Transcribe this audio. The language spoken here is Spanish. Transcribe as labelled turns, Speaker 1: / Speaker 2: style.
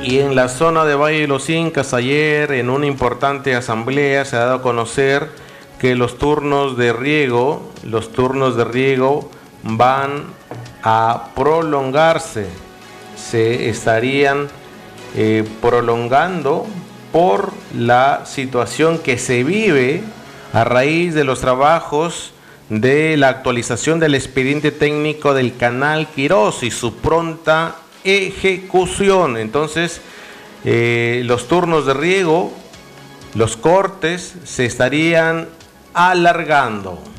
Speaker 1: Y en la zona de Valle de los Incas, ayer en una importante asamblea se ha dado a conocer que los turnos de riego van a prolongarse. Se estarían prolongando por la situación que se vive a raíz de los trabajos de la actualización del expediente técnico del Canal Quirós y su pronta ejecución. Entonces, los turnos de riego, los cortes, se estarían alargando.